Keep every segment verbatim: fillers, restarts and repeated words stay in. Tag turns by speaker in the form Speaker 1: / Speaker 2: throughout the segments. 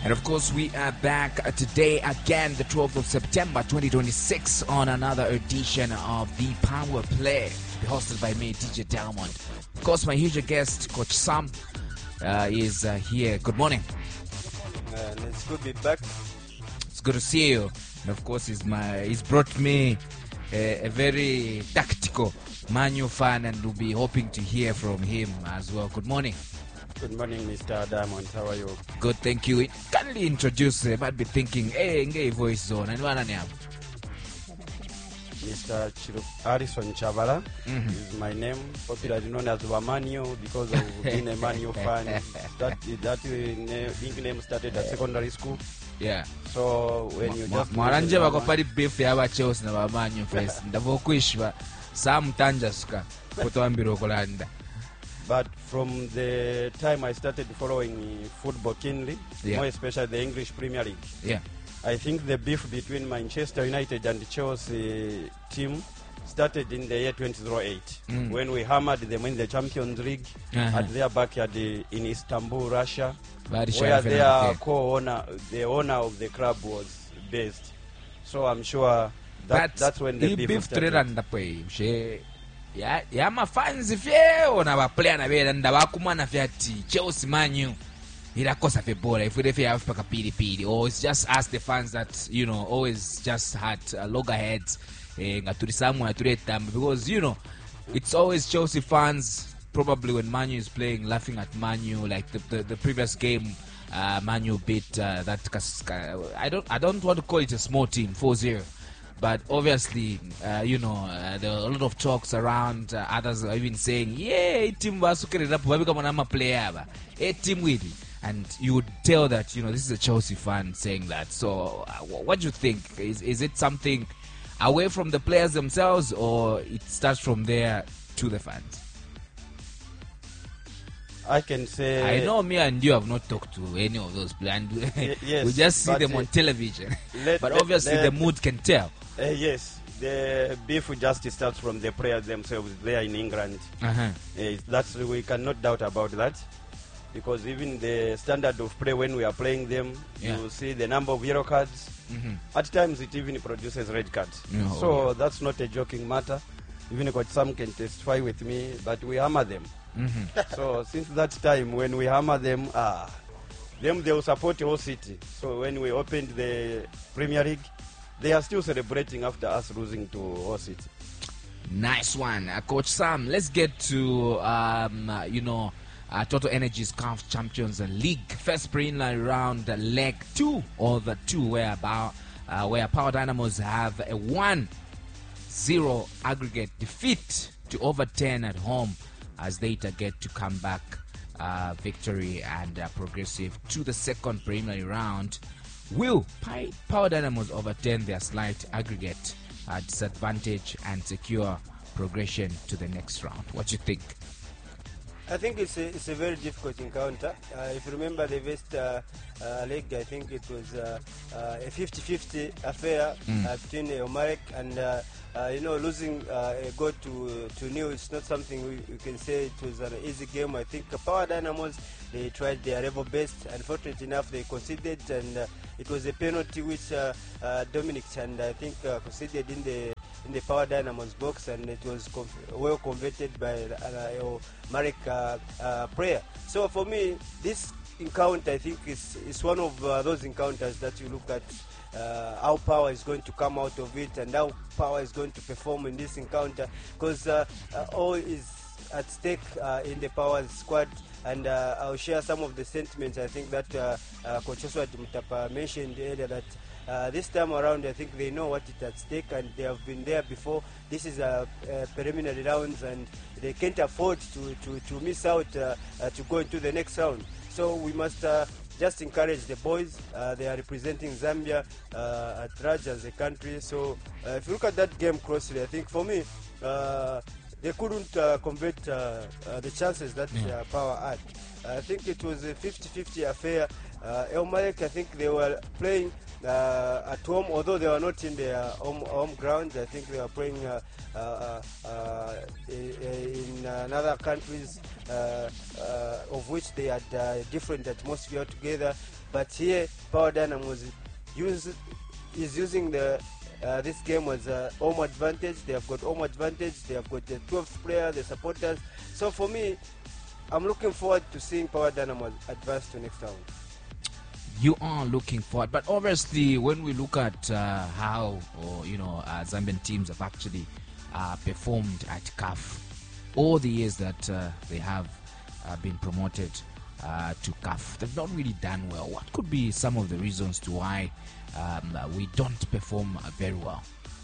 Speaker 1: And of course, we are back uh, today again, the twelfth of September twenty twenty-six, on another edition of The Power Play, hosted by me, D J Diamond. Of course, my usual guest, Coach Sam, uh, is uh, here. Good morning.
Speaker 2: And it's good to be back.
Speaker 1: It's good to see you. And of course, he's, my, he's brought me a, a very tactical Manu fan, and we'll be hoping to hear from him as well. Good morning.
Speaker 2: Good morning, Mister Diamond. How are you?
Speaker 1: Good, thank you. Kindly introduce, uh, might be thinking, hey, ngay voice zone. And what name?
Speaker 2: Mister Chiru- Harrison Chavala
Speaker 1: Mm-hmm.
Speaker 2: is my name, popularly known as Wamanu because of being a Manu fan. That, that uh, na- name started at secondary school.
Speaker 1: Yeah.
Speaker 2: So when you just...
Speaker 1: Mwaranje
Speaker 2: mention
Speaker 1: bako
Speaker 2: Wama-
Speaker 1: pali beef yaba Chelsea na bamanyu face. Ndavo kuishwa. Sam tanja suka. Kutoambira okulanda.
Speaker 2: But from the time I started following football keenly,
Speaker 1: Yeah.
Speaker 2: more especially the English Premier League,
Speaker 1: Yeah.
Speaker 2: I think the beef between Manchester United and Chelsea team started in the year twenty oh eight
Speaker 1: Mm.
Speaker 2: when we hammered them in the Champions League
Speaker 1: Uh-huh.
Speaker 2: at their backyard in Istanbul, Russia,
Speaker 1: Bari
Speaker 2: where
Speaker 1: shaya
Speaker 2: their
Speaker 1: fena
Speaker 2: co-owner, the owner of the club was based. So I'm sure that,
Speaker 1: But
Speaker 2: that's when the
Speaker 1: he
Speaker 2: beef,
Speaker 1: beef
Speaker 2: started.
Speaker 1: tureranda pwe. She ya ya mafanzi fyeo na baplayer na bela ndabakumana fyati Chelsea Manu. Irakosa fe bora if we fe have paka pili pili, or it's just us the fans that, you know, always just had uh, loggerheads eh, ngaturi samwe atureta, because you know it's always Chelsea fans probably when Manu is playing laughing at Manu, like the the, the previous game uh, Manu beat uh, that kas- ka- I don't I don't want to call it a small team four zero. But obviously, uh, you know, uh, there are a lot of talks around. Uh, others are even saying, "Yeah, team basukere rapo babi kama nama player ba, a team with." And you would tell that, you know, this is a Chelsea fan saying that. So, uh, wh- what do you think? Is is it something away from the players themselves, or it starts from there to the fans?
Speaker 2: I can say...
Speaker 1: I know me and you have not talked to any of those players.
Speaker 2: Y- yes,
Speaker 1: we just see
Speaker 2: but,
Speaker 1: them
Speaker 2: uh,
Speaker 1: on television.
Speaker 2: let-
Speaker 1: But
Speaker 2: let-
Speaker 1: obviously,
Speaker 2: let-
Speaker 1: the mood can tell.
Speaker 2: Uh, yes, the beef just starts from the players themselves there in England.
Speaker 1: Uh-huh.
Speaker 2: Uh, that's we cannot doubt about that, because even the standard of play when we are playing them,
Speaker 1: Yeah.
Speaker 2: you see the number of yellow cards.
Speaker 1: Mm-hmm.
Speaker 2: At times, it even produces red cards.
Speaker 1: Oh,
Speaker 2: so
Speaker 1: yeah.
Speaker 2: that's not a joking matter. Even Coach Sam can testify with me, but we hammer them.
Speaker 1: Mm-hmm.
Speaker 2: So since that time, when we hammer them, ah, them they will support Hull City. So when we opened the Premier League, they are still celebrating after us losing to Hull City.
Speaker 1: Nice one, uh, Coach Sam. Let's get to um, uh, you know, uh, Total Energies C A F Champions League first preliminary round, uh, leg two or the two, where about uh, where Power Dynamos have a one zero aggregate defeat to over ten at home, as they get to come back uh, victory and uh, progressive to the second preliminary round. Will Pi- Power Dynamos overturn their slight aggregate uh, disadvantage and secure progression to the next round? What do you think?
Speaker 3: I think it's a, it's a very difficult encounter. Uh, if you remember the first uh, uh, leg, I think it was uh, uh, a fifty-fifty affair
Speaker 1: Mm.
Speaker 3: uh, between uh, Omarek and, uh, uh, you know, losing uh, a goal to to nil. It's not something we, we can say it was an easy game. I think uh, Power Dynamos, they tried their level best. Unfortunately enough, they conceded, and uh, it was a penalty which uh, uh, Dominic and I think uh, conceded in the in the Power Dynamos box, and it was conf- well converted by uh, Marek uh, uh, player. So for me, this encounter, I think, is, is one of uh, those encounters that you look at uh, how Power is going to come out of it and how Power is going to perform in this encounter, because uh, uh, all is at stake uh, in the Power squad. And uh, I'll share some of the sentiments I think that uh, uh, Coach Oswald Mutapa mentioned earlier, that uh, this time around I think they know what is at stake, and they have been there before. This is a, a preliminary rounds, and they can't afford to, to, to miss out uh, uh, to go into the next round. So we must uh, just encourage the boys. Uh, they are representing Zambia uh, at large as a country. So uh, if you look at that game closely, I think for me, uh, they couldn't uh, convert uh, uh, the chances that
Speaker 1: Yeah.
Speaker 3: uh, Power had. I think it was a fifty-fifty affair. Uh, El Malek, I think they were playing uh, at home, although they were not in their home, home grounds. I think they were playing uh, uh, uh, in another countries, uh, uh, of which they had uh, different atmosphere together. But here, Power Dynamos use, is using the uh, this game as a home advantage. They have got home advantage. They have got the twelfth player, the supporters. So for me, I'm looking forward to seeing Power Dynamos advance to next round.
Speaker 1: You are looking forward, but obviously when we look at uh, how or you know uh, Zambian teams have actually uh, performed at C A F all the years that uh, they have uh, been promoted uh, to C A F, they've not really done well. What could be some of the reasons to why um, we don't perform uh, very well?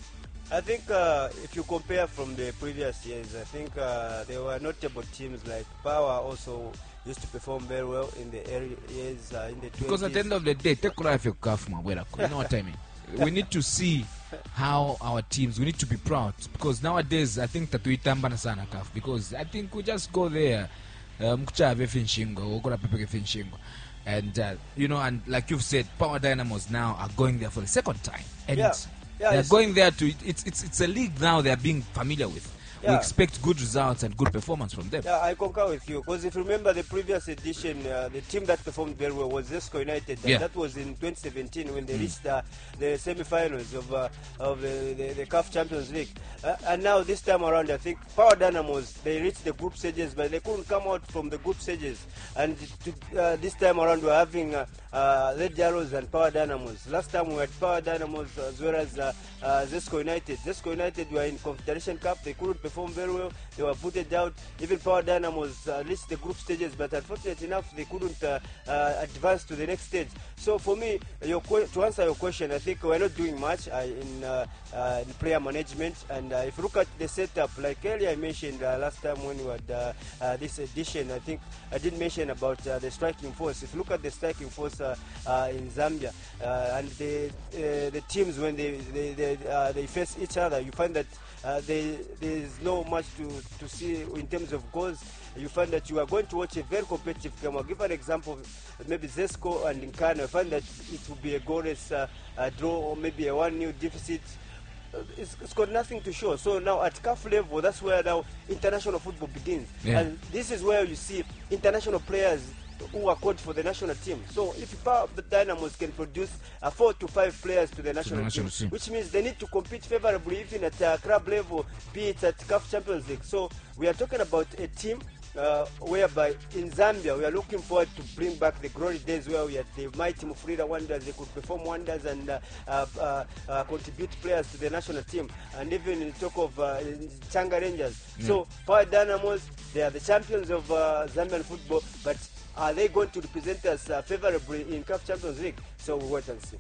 Speaker 3: I think uh, if you compare from the previous years, I think uh, there were notable teams like Power also used to perform very well in the early years, uh, in the twenties.
Speaker 1: Because at the end of the day, take life your calf, you know what I mean? We need to see how our teams, we need to be proud. Because nowadays, I think that we tambana sana calf. Because I think we just go there, mkuchave finshingo, ukora pepeke finshingo. And, uh, you know, and like you've said, Power Dynamos now are going there for the second time. And
Speaker 3: yeah. Yeah,
Speaker 1: they're going there to, it's, it's, it's a league now they're being familiar with. Yeah. We expect good results and good performance from them.
Speaker 3: Yeah, I concur with you. Because if you remember the previous edition, uh, the team that performed very well was Zesco United. And
Speaker 1: yeah.
Speaker 3: that was in twenty seventeen when they mm. reached uh, the semi-finals of, uh, of the, the, the C A F Champions League. Uh, and now this time around, I think Power Dynamos, they reached the group stages, but they couldn't come out from the group stages. And to, uh, this time around, we're having uh, uh, Red Arrows and Power Dynamos. Last time we had Power Dynamos as well as uh, uh, Zesco United. Zesco United were in Confederation Cup. They couldn't perform very well. They were put out. Even Power Dynamos uh, reached the group stages, but unfortunately enough, they couldn't uh, uh, advance to the next stage. So for me, your to answer your question, I think we're not doing much uh, in, uh, uh, in player management. And uh, if you look at the setup, like earlier I mentioned uh, last time when we had uh, uh, this edition, I think I did mention about uh, the striking force. If you look at the striking force uh, uh, in Zambia uh, and the uh, the teams when they they they, uh, they face each other, you find that uh, they, there is no much to, to see in terms of goals. You find that you are going to watch a very competitive game. I'll give an example, maybe Zesco and Nkana. You find that it will be a goalless uh, uh, draw or maybe a one nil deficit. Uh, it's, it's got nothing to show. So now at C A F level, that's where now international football begins. Yeah. And this is where you see international players who are called for the national team. So if Power Dynamos can produce uh, four to five players to the national,
Speaker 1: the national
Speaker 3: team,
Speaker 1: team,
Speaker 3: which means they need to compete favorably even at uh, club level, be it at C A F Champions League. So we are talking about a team uh, whereby in Zambia we are looking forward to bring back the glory days where we had the mighty Mufulira Wonders. They could perform wonders and uh, uh, uh, uh, contribute players to the national team. And even in talk of uh, Changa Rangers. Yeah. So Power Dynamos, they are the champions of uh, Zambian football, but are they going to represent us uh, favorably in C A F Champions League? So we'll wait and see.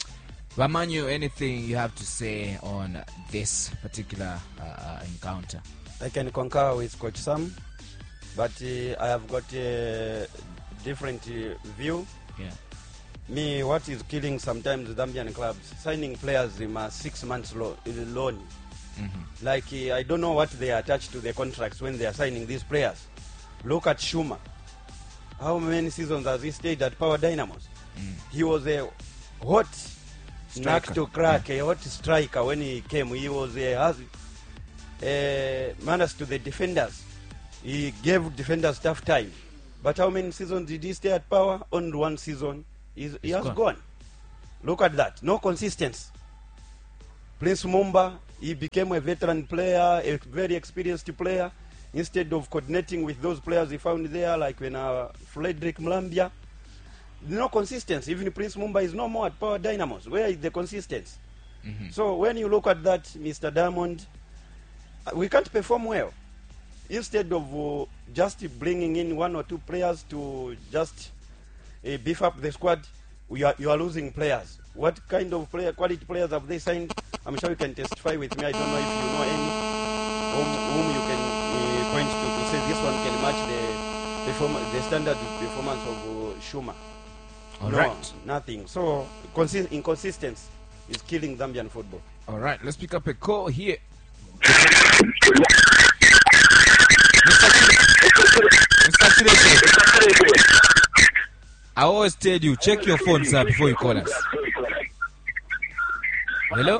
Speaker 1: Vamanyu, anything you have to say on this particular uh, encounter?
Speaker 2: I can concur with Coach Sam, but uh, I have got a different uh, view.
Speaker 1: Yeah.
Speaker 2: Me, what is killing sometimes Zambian clubs, signing players in a six months lo- loan. Mm-hmm. Like, uh, I don't know what they attach to the contracts when they are signing these players. Look at Shuma. How many seasons has he stayed at Power Dynamos? Mm. He was a hot snack to crack, yeah. a hot striker when he came. He was a, a menace to the defenders. He gave defenders tough time. But how many seasons did he stay at Power? Only one season. He's, he has gone. gone. Look at that. No consistency. Prince Mumba, he became a veteran player, a very experienced player. Instead of coordinating with those players he found there, like when uh, Frederick Mlambia, no consistency. Even Prince Mumba is no more at Power Dynamos. Where is the consistency? Mm-hmm. So when you look at that, Mister Diamond, we can't perform well. Instead of uh, just bringing in one or two players to just uh, beef up the squad, we are, you are losing players. What kind of player, quality players have they signed? I'm sure you can testify with me. I don't know if you know any whom, whom you can uh, point to to say this one can match the perform- the standard performance of uh, Shuma.
Speaker 1: All
Speaker 2: no,
Speaker 1: right.
Speaker 2: Nothing. So consi- inconsistency is killing Zambian football.
Speaker 1: All right, let's pick up a call here. Mister Chideke, I always tell you, check your phone, sir, before you call us. Hello?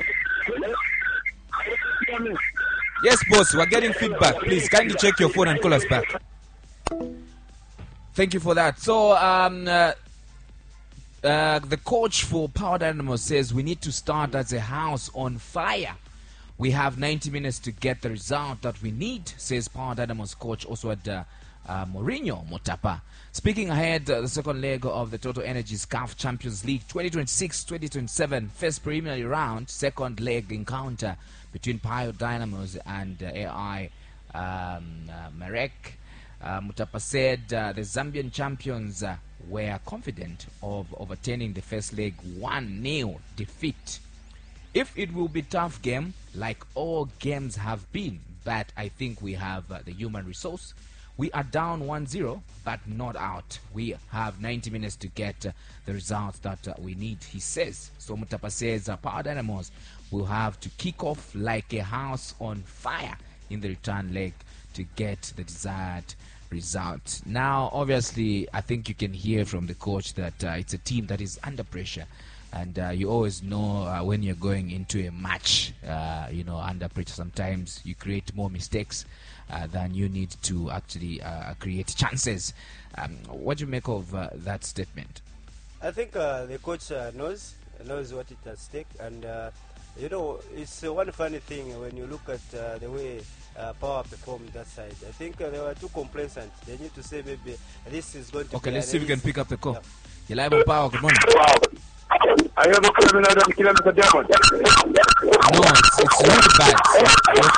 Speaker 1: Yes, boss, we're getting feedback. Please, kindly check your phone and call us back. Thank you for that. So, um, uh, uh, the coach for Power Dynamos says we need to start as a house on fire. We have ninety minutes to get the result that we need, says Power Dynamos coach also at uh, uh, Mourinho Motapa. Speaking ahead, uh, the second leg of the Total Energy C A F Champions League twenty twenty-six twenty twenty-seven, first preliminary round, second leg encounter between Power Dynamos and uh, A I um, uh, Marek. Uh, Mutapa said uh, the Zambian champions uh, were confident of overturning the first leg one nil defeat. If it will be a tough game, like all games have been, but I think we have uh, the human resource. We are down one zero, but not out. We have ninety minutes to get uh, the results that uh, we need, he says. So Mutapa says uh, Power Dynamos will have to kick off like a house on fire in the return leg to get the desired result. Now, obviously, I think you can hear from the coach that uh, it's a team that is under pressure. And uh, you always know uh, when you're going into a match, uh, you know, under pressure, sometimes you create more mistakes uh, than you need to actually uh, create chances. Um, what do you make of uh, that statement?
Speaker 3: I think uh, the coach uh, knows knows what it at stake, and uh, you know, it's uh, one funny thing when you look at uh, the way uh, Power performed that side. I think uh, they were too complacent. They need to say maybe this is going to
Speaker 1: okay,
Speaker 3: be
Speaker 1: let's see if we can
Speaker 3: easy.
Speaker 1: pick up the call.
Speaker 3: Yeah.
Speaker 1: You're live on Power. Good morning.
Speaker 4: I have a criminal that kill Mister Diamond.
Speaker 1: No, it's, it's really bad. Your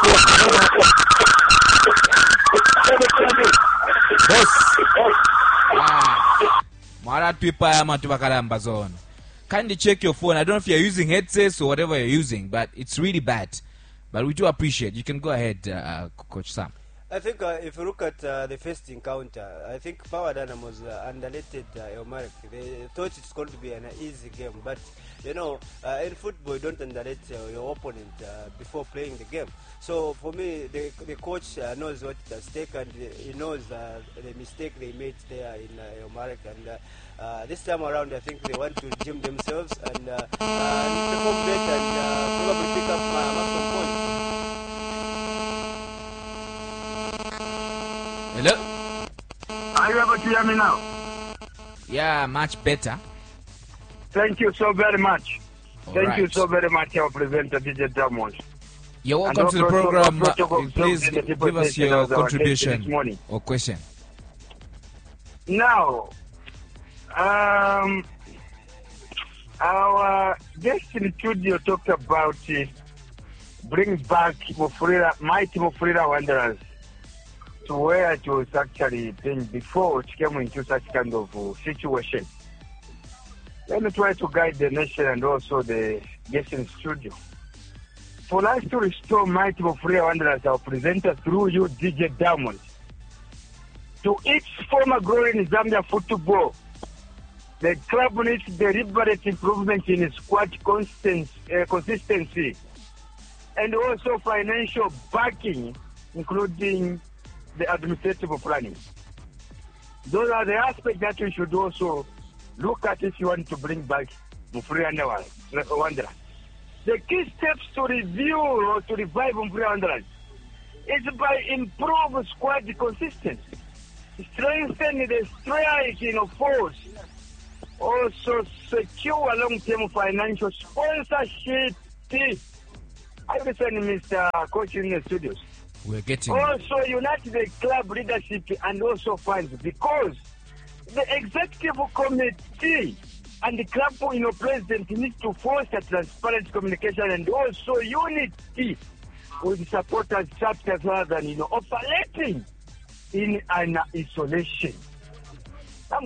Speaker 1: phone- Boss. Ah. Mara tuipa ama tubakaramba zone. Kindly check your phone. I don't know if you're using headsets or whatever you're using, but it's really bad. But we do appreciate. You can go ahead, uh, Coach Sam.
Speaker 3: I think uh, if you look at uh, the first encounter, I think Power Dynamos uh, underrated uh, Elmarek. They thought it's going to be an easy game, but you know, uh, in football, you don't underrate uh, your opponent uh, before playing the game. So for me, the, the coach uh, knows what is at stake, and he knows uh, the mistake they made there in uh, Elmarek. And uh, uh, this time around, I think they want to redeem themselves and uh, uh, perform better and uh, probably pick up uh, maximum points.
Speaker 1: Hello?
Speaker 4: Are you able to hear me now?
Speaker 1: Yeah, much better.
Speaker 4: Thank you so very much.
Speaker 1: All
Speaker 4: Thank
Speaker 1: right.
Speaker 4: you so very much, our presenter, D J Diamond.
Speaker 1: You're welcome
Speaker 4: And
Speaker 1: to the
Speaker 4: also-
Speaker 1: program.
Speaker 4: also
Speaker 1: Uh,
Speaker 4: to
Speaker 1: Please
Speaker 4: observe the people
Speaker 1: give us
Speaker 4: taking
Speaker 1: your
Speaker 4: us our guest
Speaker 1: contribution
Speaker 4: this morning.
Speaker 1: or question.
Speaker 4: Now, um, our guest in studio talked about uh, bring back Mufulira, mighty Mufulira Wanderers to where it was actually been before it came into such kind of uh, situation. Let me try to guide the nation and also the guest in studio. For us to restore mighty Mufulira Wanderers, our presenter through you, D J Diamond, to its former glory in Zambia football, the club needs deliberate improvement in its squad consisten- uh, consistency and also financial backing, including the administrative planning. Those are the aspects that we should also look at if you want to bring back Mufulira Wanderers. The key steps to review or to revive Mufulira Wanderers is by improving squad consistency, strengthen the striking of force, also secure long-term financial sponsorship. I listen, Mister Coach in the studios.
Speaker 1: We're getting
Speaker 4: Also unite the club leadership and also funds, because the executive committee and the club, you know, president need to foster transparent communication and also unity with supporters, chapters, rather than, you know, operating in an isolation. And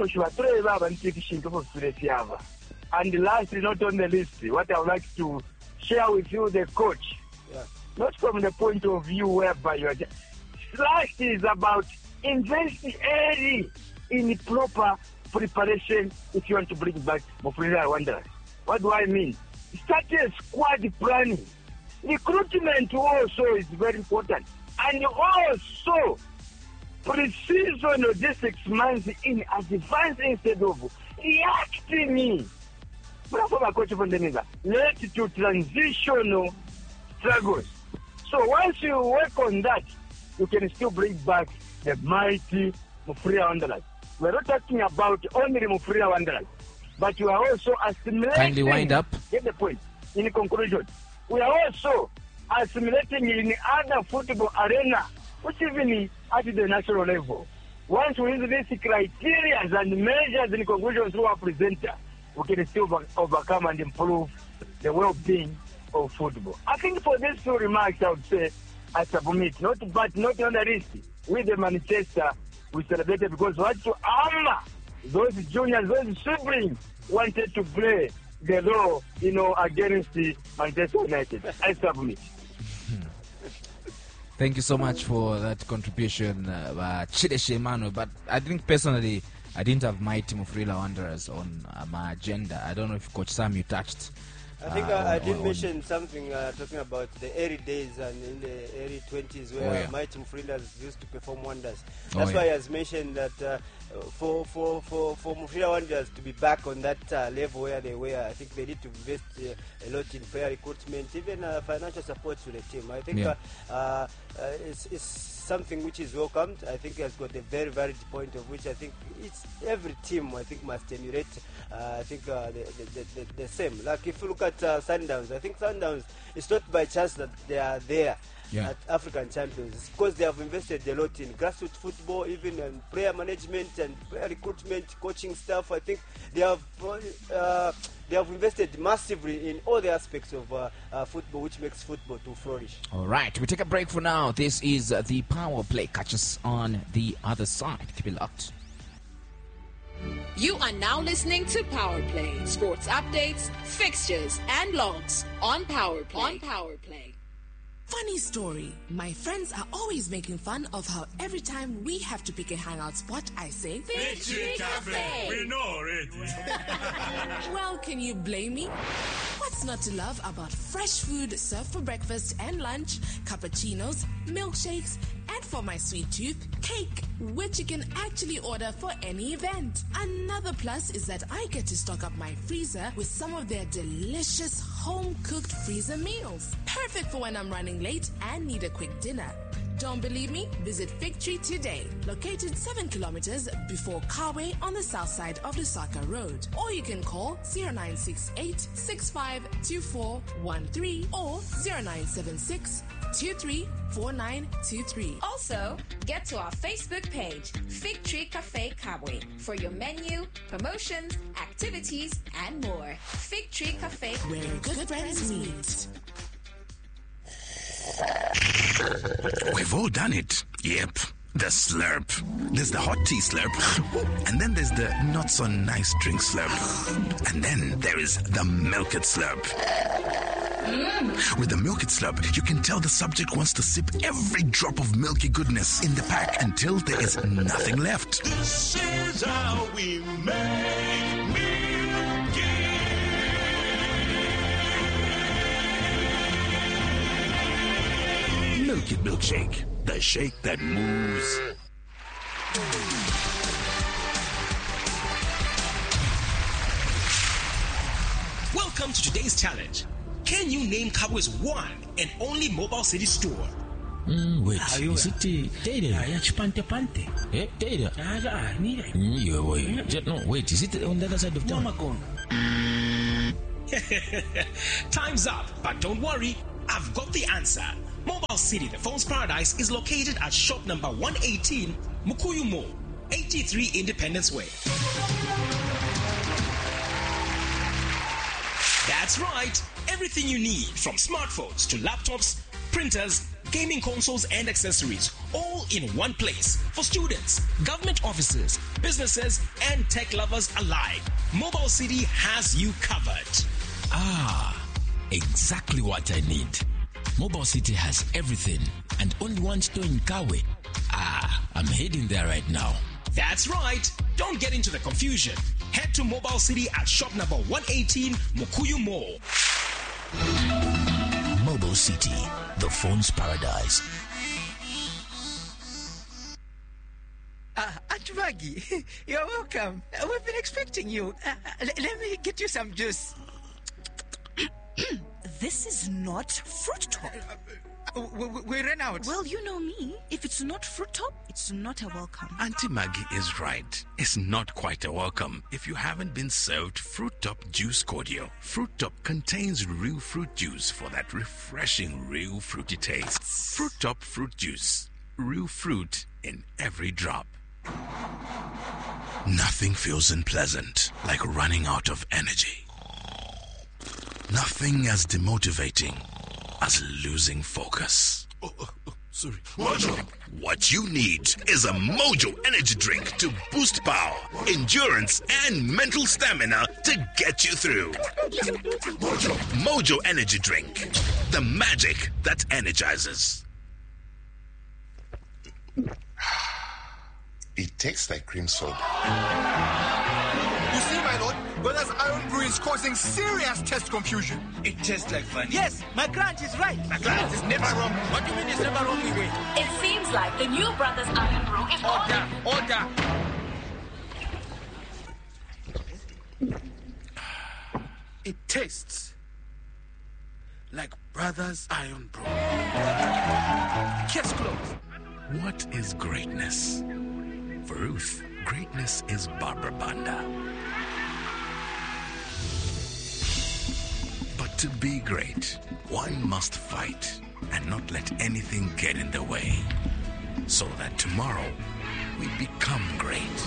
Speaker 4: lastly, not on the list, what I would like to share with you, the coach,
Speaker 3: Yeah.
Speaker 4: not from the point of view whereby you are just, last is about investing early in proper preparation if you want to bring back Mufulira Wanderers. What do I mean? Start a squad planning. Recruitment also is very important. And also pre-season or just six months in advance instead of reacting But for my coach from the led to transitional struggles. So once you work on that, you can still bring back the mighty Mufulira Wanderers. We're not talking about only the Mufulira Wanderers, but you are also assimilating.
Speaker 1: Kindly wind up.
Speaker 4: Get the point. In conclusion, we are also assimilating in other football arena, which even at the national level. Once we use these criteria and measures in conclusion through our presenter, we can still over- overcome and improve the well-being of football. I think for these two remarks, I would say, I submit. Not, but not on the list. With the Manchester, we celebrated because we had to armor those juniors, those siblings wanted to play the law, you know, against the Manchester United. I submit.
Speaker 1: Thank you so much for that contribution, uh, uh, Chideshi Emmanuel. But I think personally, I didn't have Mighty Mufulira Wanderers on uh, my agenda. I don't know if Coach Sam, you touched.
Speaker 3: I think
Speaker 1: uh,
Speaker 3: uh, I
Speaker 1: on-
Speaker 3: did
Speaker 1: on-
Speaker 3: mention something uh, talking about the early days and in the early twenties where
Speaker 1: Oh, yeah.
Speaker 3: Mighty Mufulira used to perform wonders.
Speaker 1: Oh,
Speaker 3: That's
Speaker 1: yeah.
Speaker 3: why he has mentioned that uh, for for for for Mufulira Wanderers to be back on that uh, level where they were, I think they need to invest uh, a lot in player recruitment, even uh, financial support to the team. I think
Speaker 1: Yeah.
Speaker 3: uh, uh, uh, it's, it's something which is welcomed. I think he has got a very valid point of which I think it's every team I think must emulate. Uh, I think uh, the, the, the, the same. Like if you look at uh, Sundowns, I think Sundowns, it's not by chance that they are there.
Speaker 1: Yeah.
Speaker 3: At African champions. It's because they have invested a lot in grassroots football, even in player management and player recruitment, coaching staff. I think they have uh, they have invested massively in all the aspects of uh, uh, football, which makes football to flourish.
Speaker 1: All right, we take a break for now. This is uh, the Power Play. Catch us on the other side. Keep it locked.
Speaker 5: You are now listening to Power Play. Sports updates, fixtures, and logs on Power Play. On Power Play.
Speaker 6: Funny story. My friends are always making fun of how every time we have to pick a hangout spot, I say,
Speaker 7: Victory Cafe. We know already.
Speaker 6: well, can you blame me? What's not to love about fresh food served for breakfast and lunch, cappuccinos, milkshakes, and for my sweet tooth, cake, which you can actually order for any event. Another plus is that I get to stock up my freezer with some of their delicious home-cooked freezer meals. Perfect for when I'm running late and need a quick dinner. Don't believe me? Visit Fig Tree today, located seven kilometers before Kawe on the south side of Lusaka Road. Or you can call zero nine six eight, six five two four one three or zero nine seven six, two three four nine two three.
Speaker 8: Also, get to our Facebook page, Fig Tree Cafe Kabwe, for your menu, promotions, activities, and more. Fig Tree Cafe,
Speaker 6: Where good friends meet.
Speaker 7: We've all done it. Yep. The slurp. There's the hot tea slurp. And then there's the not so nice drink slurp. And then there is the milk it slurp. With the milk it slurp, you can tell the subject wants to sip every drop of milky goodness in the pack until there is nothing left.
Speaker 9: This is how we make milky.
Speaker 7: Milk It Milkshake, the shake that moves.
Speaker 10: Welcome to today's challenge. Can you name Kabwe's one and only Mobile City store?
Speaker 11: Mm, wait, is it uh, Data?
Speaker 12: Yeah, Chipante Pante.
Speaker 11: Eh, Data?
Speaker 12: Ah, yeah, need it.
Speaker 11: Mm, yeah, wait. Just, no, wait, is it on the other side of town?
Speaker 10: Time's up, but don't worry, I've got the answer. Mobile City, the phone's paradise, is located at shop number one eighteen, Mukuyu Mall, eighty-three Independence Way. That's right, everything you need, from smartphones to laptops, printers, gaming consoles and accessories, all in one place for students, government offices, businesses and tech lovers alike. Mobile City has you covered.
Speaker 11: Ah, exactly what I need. Mobile City has everything and only one store in Kawe. Ah, I'm heading there right now.
Speaker 10: That's right. Don't get into the confusion. Head to Mobile City at shop number one eighteen, Mukuyu Mall.
Speaker 11: Mobile City, the phone's paradise.
Speaker 13: Ah, Antivagi. Maggie, you're welcome. Uh, We've been expecting you. Uh, uh, l- let me get you some juice.
Speaker 14: This is not Fruit Top.
Speaker 13: Uh, we, we- we ran out.
Speaker 14: Well, you know me. If it's not Fruit Top, it's not a welcome.
Speaker 7: Auntie Maggie is right. It's not quite a welcome if you haven't been served Fruit Top Juice Cordial. Fruit Top contains real fruit juice for that refreshing, real fruity taste. Fruit Top Fruit Juice. Real fruit in every drop. Nothing feels unpleasant like running out of energy. Nothing as demotivating as losing focus.
Speaker 15: Oh, oh, oh, sorry. Mojo!
Speaker 7: What you need is a Mojo energy drink to boost power, endurance, and mental stamina to get you through. Mojo! Mojo energy drink. The magic that energizes.
Speaker 15: It tastes like cream soda.
Speaker 16: You see, my lord, Brothers Iron Brew is causing serious test confusion.
Speaker 12: It tastes like vanilla.
Speaker 13: Yes, my client is right.
Speaker 12: My client is never wrong. What do you mean it's never wrong, Iwe?
Speaker 8: It seems like the new Brothers Iron Brew is
Speaker 12: Order, order. It tastes like Brothers Iron Brew. Case closed.
Speaker 7: What is greatness? For Ruth, greatness is Barbara Banda. But to be great, one must fight and not let anything get in the way, so that tomorrow we become great.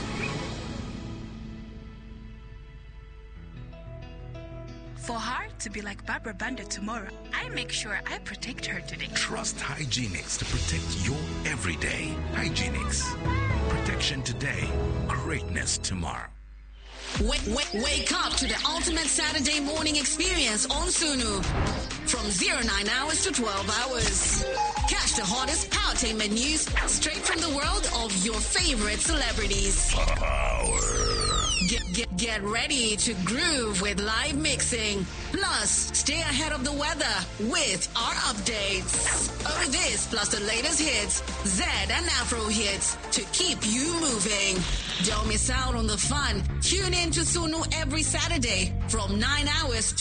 Speaker 17: For her to be like Barbara Banda tomorrow, I make sure I protect her today.
Speaker 7: Trust Hygienix to protect your everyday. Hygienix. Protection today, greatness tomorrow.
Speaker 5: Wake, wake, wake up to the ultimate Saturday morning experience on Sunu. From zero nine hours to twelve hours. Catch the hottest Powertainment news straight from the world of your favorite celebrities.
Speaker 7: Power.
Speaker 5: Get, get, get ready to groove with live mixing. Plus, stay ahead of the weather with our updates. Oh, this plus the latest hits, Z and Afro hits to keep you moving. Don't miss out on the fun. Tune in to Sunu every Saturday from nine hours to